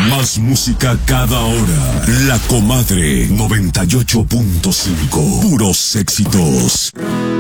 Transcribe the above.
Más música cada hora. La Comadre 98.5. Puros éxitos.